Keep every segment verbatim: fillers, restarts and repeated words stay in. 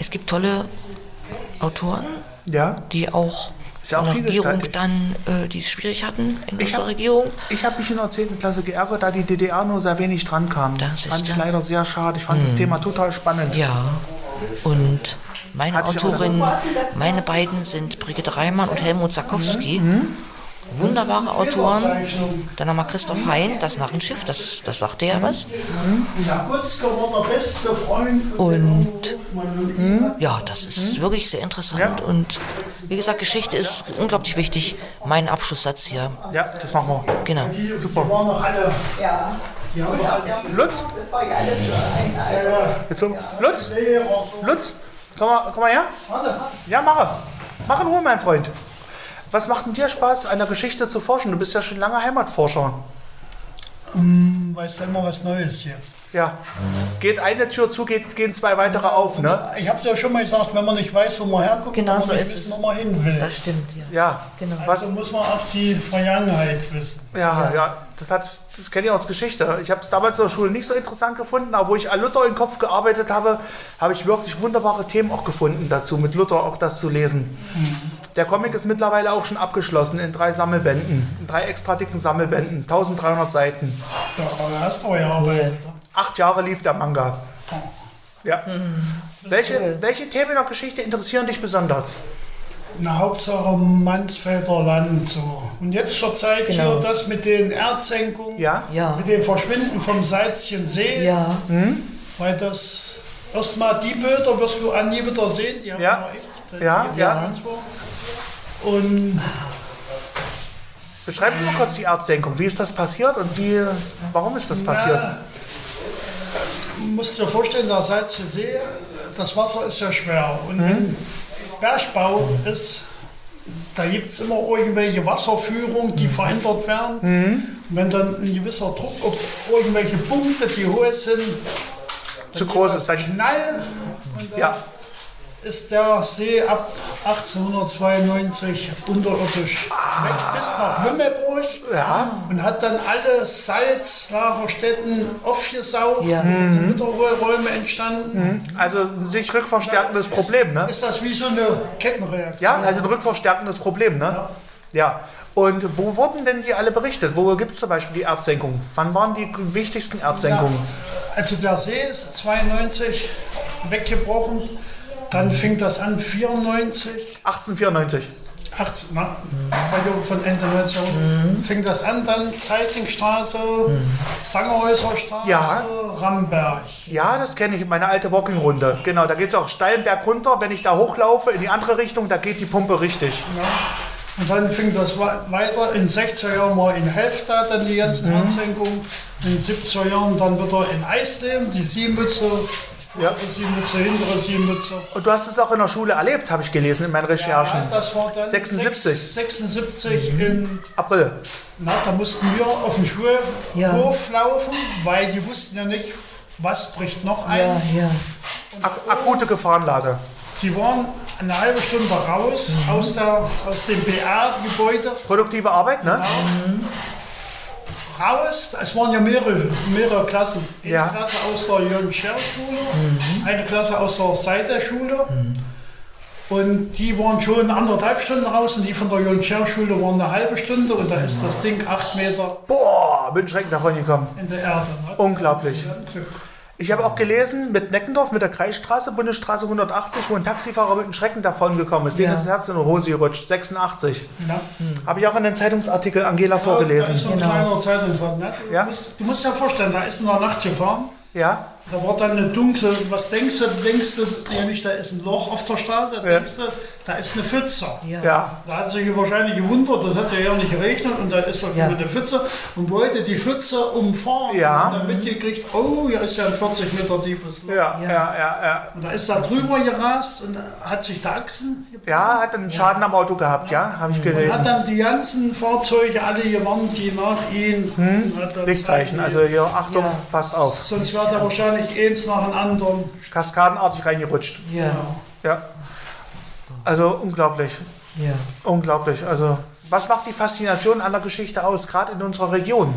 es gibt tolle Autoren, Ja. die auch Ist ja von auch der Regierung vielgestaltig. dann, äh, die es schwierig hatten in Ich unserer hab- Regierung. Ich habe mich in der zehnten Klasse geärgert, da die D D R nur sehr wenig dran kam. Das Das ist fand ich ja- leider sehr schade. Ich fand das Thema total spannend. Ja, und meine Hatte ich auch Autorin, meine beiden sind Brigitte Reimann und Helmut Sarkowski. Wunderbare Autoren. Dann haben wir Christoph Hein, das Narrenschiff, das, das sagte ja was. Ja, Gutzke war der beste Freund von Und Hofmann. ja, das ist wirklich sehr interessant. Und wie gesagt, Geschichte ist unglaublich wichtig. Mein Abschlusssatz hier. Ja, das machen wir. Genau. Die, die waren noch alle. Ja. Die haben alle. Lutz? Das war ja alles so ein Alter. Jetzt so. Lutz? Lehrer, so. Lutz? Komm mal, komm mal her. Warte, Ja, mache. Mach in Ruhe, mein Freund. Was macht denn dir Spaß, an der Geschichte zu forschen? Du bist ja schon lange Heimatforscher. weißt du immer was Neues hier. Ja. Geht eine Tür zu, geht, gehen zwei weitere auf, ne? Ich habe ja schon mal gesagt, wenn man nicht weiß, wo man herkommt, Genau kann man so nicht ist wissen, es. wo man hin will. Das stimmt, ja. Ja. Genau. Was, Also muss man auch die Vergangenheit wissen. ja, ja, das, hat, das kenne ich aus Geschichte. Ich habe es damals in der Schule nicht so interessant gefunden, aber wo ich an Luther im Kopf gearbeitet habe, habe ich wirklich wunderbare Themen auch gefunden dazu, mit Luther auch das zu lesen. Der Comic ist mittlerweile auch schon abgeschlossen in drei Sammelbänden, in drei extra dicken Sammelbänden, eintausenddreihundert Seiten. Da hast du ja gearbeitet. Acht Jahre lief der Manga. Ja. Welche, toll. welche Themen in der Geschichte interessieren dich besonders? Eine Hauptsache Mansfelder Land. So. Und jetzt zur Zeit Genau. hier das mit den Erdsenkungen, Ja? Ja. mit dem Verschwinden vom Salzchen See, Ja, weil das erstmal die Bilder wirst du an nie wieder sehen, die haben Ja. wir echt. die Ja, geben ja. wir uns vor. Und Beschreib mir mal kurz die Erdsenkung. Wie ist das passiert und wie, warum ist das passiert? na, du musst dir vorstellen, der Salzche See, das Wasser ist ja schwer. Und wenn Bergbau ist, da gibt es immer irgendwelche Wasserführungen, die verändert werden. Und wenn dann ein gewisser Druck auf irgendwelche Punkte, die hoch sind, Zu groß ist dann. Knall. Und dann Ja. ist der See ab achtzehnhundertzweiundneunzig unterirdisch weg bis nach Wimmelburg Ja. und hat dann alle Salzlagerstätten aufgesaugt. Ja. Da sind Mittelräume entstanden. Also ein sich rückverstärkendes Problem, ne? Ist das wie so eine Kettenreaktion? Ja, also ein rückverstärkendes Problem, ne? Ja. Und wo wurden denn die alle berichtet? Wo gibt es zum Beispiel die Erdsenkungen? Wann waren die wichtigsten Erdsenkungen? Also der See ist zweiundneunzig weggebrochen. Dann fing das an, vierundneunzig. achtzehnhundertvierundneunzig. achtzehn, na, war ja von Ende neunzehnhundert, fing das an, dann Zeissingstraße, Sangerhäuserstraße, Ja. Ramberg. Ja, das kenne ich, meine alte Walking-Runde. Genau, da geht es auch steilen Berg runter. Wenn ich da hochlaufe in die andere Richtung, da geht die Pumpe richtig. Ja. Und dann fing das wa- weiter, in sechziger Jahren mal in Helfta, dann die ganzen Erdsenkungen, in den siebziger Jahren dann wieder in Eisleben, die Siemütze, Ja. vordere Siemütze, hintere Siemütze. Und du hast es auch in der Schule erlebt, habe ich gelesen in meinen Recherchen. Ja, das war dann sechsundsiebzig. sechs- sechsundsiebzig in, April. na, da mussten wir auf den Schulhof Ja. laufen, weil die wussten ja nicht, was bricht noch ein. ja, ja. Ak akute Gefahrenlage. Die waren eine halbe Stunde raus aus, der, aus dem B A-Gebäude, Produktive Arbeit, ne? raus. Es waren ja mehrere, mehrere Klassen. Eine Ja. Klasse aus der Jürgen-Scherr-Schule, eine Klasse aus der Seiter-Schule. Und die waren schon anderthalb Stunden raus und die von der Jürgen-Scherr-Schule waren eine halbe Stunde und da ist das Ding acht Meter Boah, bin schreckend davon gekommen. in der Erde. Ne? Unglaublich. Ja, Glück. Ich habe auch gelesen, mit Neckendorf, mit der Kreisstraße, Bundesstraße hundertachtzig, wo ein Taxifahrer mit einem Schrecken davon gekommen ist. Dem Ja. ist das Herz in die Hose gerutscht. sechsundachtzig. Ja. Habe ich auch in den Zeitungsartikel Angela vorgelesen. Da ist so ein Genau. kleiner Zeitungsland. Ne? Du, Ja. musst, du musst dir vorstellen, da ist in der Nacht gefahren. Ja? Da war dann eine dunkle, was denkst du, denkst du, ja nicht, da ist ein Loch auf der Straße, da Ja. denkst du, da ist eine Pfütze. Ja. Ja. Da hat sich wahrscheinlich gewundert, das hat ja ja nicht geregnet und da ist da Ja. eine Pfütze und wollte die Pfütze umfahren. Ja. Und dann mitgekriegt, oh, hier ist ja ein vierzig Meter tiefes Loch. Ja, ja, ja, ja. Und da ist da drüber gerast und hat sich der Achsen gebrochen. Ja, hat einen Schaden am Auto gehabt, ja? Habe ich Und hat gelesen. dann die ganzen Fahrzeuge alle gewarnt, die nach ihm. und hat dann Lichtzeichen, Zeichen also hier, Achtung, Ja. passt auf. Sonst wäre da wahrscheinlich eins nach dem anderen. Kaskadenartig reingerutscht. Ja, Ja. Also unglaublich, ja. unglaublich. Also, was macht die Faszination an der Geschichte aus, gerade in unserer Region?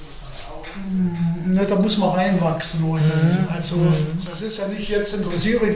Ne, da muss man reinwachsen. Mhm. Also, das ist ja nicht jetzt interessiere ich